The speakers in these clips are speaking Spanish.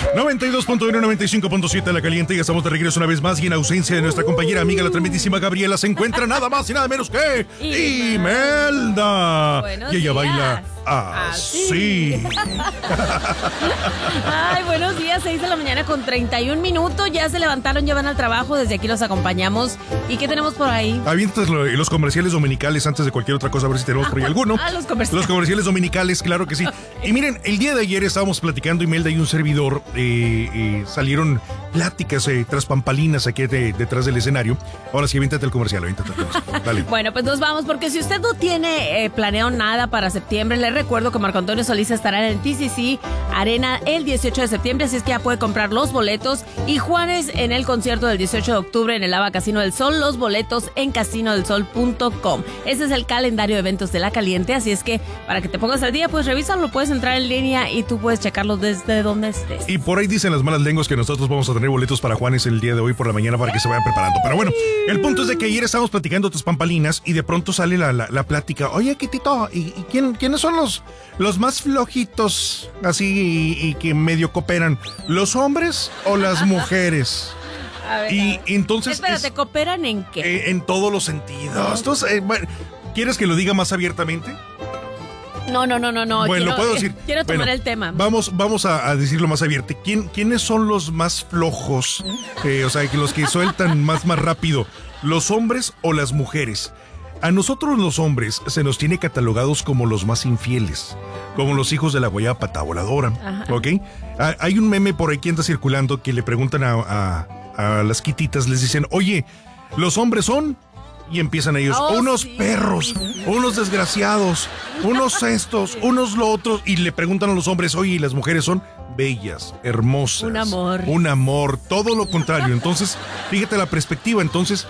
92.1, 95.7 La Caliente. Ya estamos de regreso una vez más y en ausencia de nuestra compañera amiga, la tremendísima Gabriela, se encuentra nada más y nada menos que Imelda. Buenos y ella días. Baila así. Ay, buenos días, 6 de la mañana con 31 minutos. Ya se levantaron, ya van al trabajo. Desde aquí los acompañamos. ¿Y qué tenemos por ahí? Avientas los comerciales dominicales antes de cualquier otra cosa, a ver si tenemos por ahí alguno. Los comerciales. Los comerciales dominicales, claro que sí. Y miren, el día de ayer estábamos platicando, Imelda y un servidor, salieron pláticas tras pampalinas aquí detrás del escenario. Ahora sí, aviéntate el comercial, Dale. Bueno, pues nos vamos, porque si usted no tiene planeado nada para septiembre, le recuerdo que Marco Antonio Solís estará en el TCC Arena el 18 de septiembre, así es que ya puede comprar los boletos. Y Juanes en el concierto del 18 de octubre en el Lava Casino del Sol, los boletos en casinodelsol.com. Ese es el calendario de eventos de La Caliente, así es que para que te pongas al día, pues revísalo, puedes entrar en línea y tú puedes checarlo desde donde estés. Y por ahí dicen las malas lenguas que nosotros vamos a tener boletos para Juanes el día de hoy por la mañana para que se vayan preparando. Pero bueno, el punto es de que ayer estábamos platicando tus pampalinas y de pronto sale la plática. Oye, Kitito, ¿y quiénes son los más flojitos así y que medio cooperan? ¿Los hombres o las mujeres? A ver, Y entonces... espérate, ¿cooperan en qué? En todos los sentidos. Entonces, bueno, ¿quieres que lo diga más abiertamente? No. Bueno, lo puedo decir. Quiero tomar Bueno, el tema. Vamos a decirlo más abierto. ¿Quiénes son los más flojos? O sea, que los que sueltan más rápido. ¿Los hombres o las mujeres? A nosotros los hombres se nos tiene catalogados como los más infieles, como los hijos de la guayaba pata voladora. Ajá. ¿Ok? Hay un meme por ahí que anda circulando que le preguntan a las quititas, les dicen, oye, ¿los hombres son? Y empiezan ellos, unos perros, unos desgraciados, unos estos, unos lo otros, y le preguntan a los hombres, oye, ¿y las mujeres son? Bellas, hermosas. Un amor. Un amor, todo lo contrario. Entonces, fíjate la perspectiva. Entonces,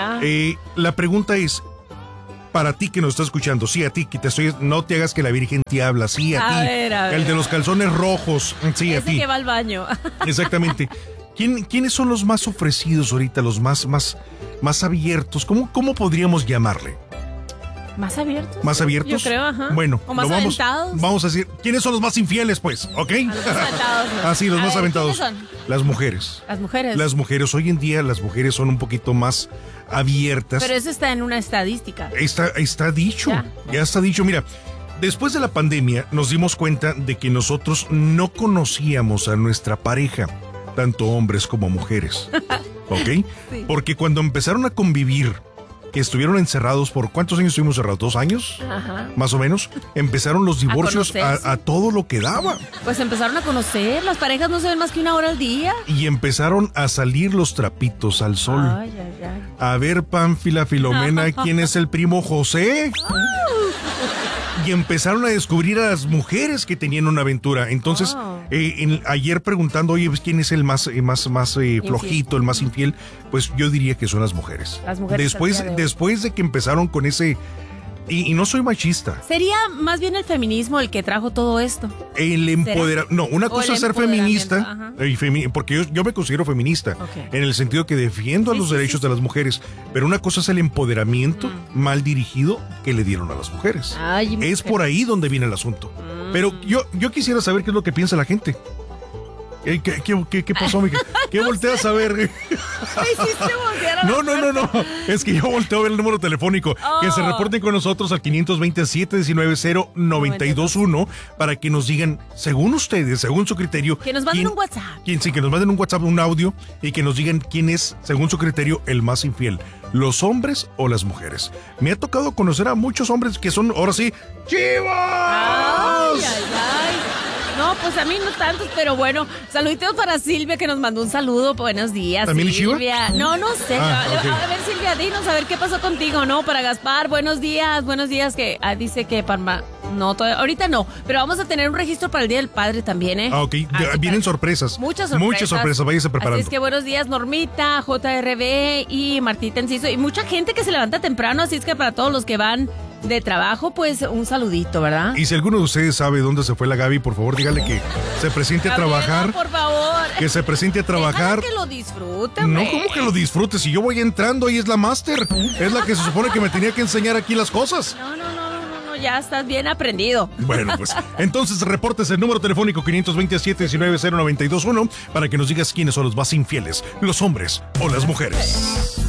la pregunta es, para ti que nos estás escuchando, sí, a ti que no te hagas que la Virgen te habla, sí, a ti. Ver. El de los calzones rojos, sí, Ese a ti. que va al baño. Exactamente. ¿Quiénes son los más ofrecidos ahorita, los más abiertos? ¿Cómo podríamos llamarle? ¿Más abiertos? ¿Más abiertos? Yo creo, ajá. Bueno, ¿O más aventados? Vamos a decir, ¿quiénes son los más infieles, pues? ¿Ok? Los más aventados. Ah, sí, los A más ver, aventados. ¿quiénes son? Las mujeres. Las mujeres. Las mujeres. Hoy en día las mujeres son un poquito más abiertas. Pero eso está en una estadística. Está dicho. Ya está dicho. Mira, después de la pandemia nos dimos cuenta de que nosotros no conocíamos a nuestra pareja, tanto hombres como mujeres. ¿Ok? Sí. Porque cuando empezaron a convivir, que estuvieron encerrados por... ¿Cuántos años estuvimos cerrados? ¿2 años? Ajá. Más o menos. Empezaron los divorcios conocerse. a todo lo que daba. Pues empezaron a conocer. Las parejas no se ven más que 1 hora al día. Y empezaron a salir los trapitos al sol. Ay. A ver, Pánfila, Filomena, ¿quién es el primo José? Y empezaron a descubrir a las mujeres que tenían una aventura. Entonces, ayer preguntando, oye, pues, ¿quién es el más flojito, el más infiel? Pues yo diría que son las mujeres. Las mujeres. Después de que empezaron con ese... Y no soy machista. Sería más bien el feminismo el que trajo todo esto. El empoderamiento. No, una cosa es ser feminista, porque yo me considero feminista, en el sentido que defiendo los derechos de las mujeres, pero una cosa es el empoderamiento mal dirigido que le dieron a las mujeres. Es por ahí donde viene el asunto. Pero yo quisiera saber qué es lo que piensa la gente. ¿Qué pasó, mija? ¿Qué volteas a ver? Me hiciste voltear a la No. Es que yo volteo a ver el número telefónico. Que se reporten con nosotros al 520-719-0921 para que nos digan, según ustedes, según su criterio... Que nos manden un WhatsApp. Que nos manden un WhatsApp, un audio, y que nos digan quién es, según su criterio, el más infiel. ¿Los hombres o las mujeres? Me ha tocado conocer a muchos hombres que son, ahora sí, ¡chivas! Ay. No, pues a mí no tantos, pero bueno, saluditos para Silvia que nos mandó un saludo. Buenos días, ¿también Silvia. No sé. Okay. A ver, Silvia, dinos a ver qué pasó contigo, ¿no? Para Gaspar, buenos días, que dice que Parma... No, ahorita no, pero vamos a tener un registro para el Día del Padre también, ¿eh? Ok, vienen sorpresas. Muchas sorpresas, váyase preparando. Así es que buenos días, Normita, JRB y Martita Enciso. Y mucha gente que se levanta temprano, así es que para todos los que van de trabajo, pues un saludito, ¿verdad? Y si alguno de ustedes sabe dónde se fue la Gaby, por favor, dígale que se presente a trabajar. Por favor. Que se presente a trabajar. Que lo disfrute, No, ¿cómo que lo disfrute? Si yo voy entrando, ahí es la máster. Es la que se supone que me tenía que enseñar aquí las cosas. No. ya estás bien aprendido. Bueno, pues entonces reportes el número telefónico 527-190921 para que nos digas quiénes son los más infieles, los hombres o las mujeres.